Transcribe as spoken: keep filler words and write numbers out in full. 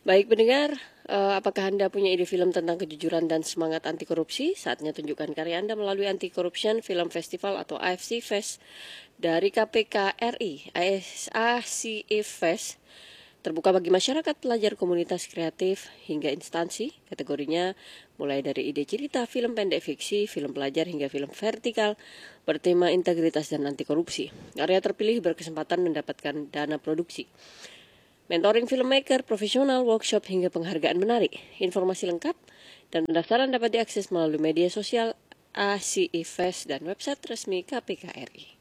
Baik pendengar, eh, apakah Anda punya ide film tentang kejujuran dan semangat anti korupsi? Saatnya tunjukkan karya Anda melalui Anti Corruption Film Festival atau A F C Fest dari K P K R I. A C I Fest terbuka bagi masyarakat, pelajar, komunitas kreatif, hingga instansi. Kategorinya mulai dari ide cerita, film pendek fiksi, film pelajar, hingga film vertikal bertema integritas dan anti korupsi. Karya terpilih berkesempatan mendapatkan dana produksi, mentoring filmmaker, profesional, workshop, hingga penghargaan menarik. Informasi lengkap dan pendaftaran dapat diakses melalui media sosial A C I Fest dan website resmi K P K R I.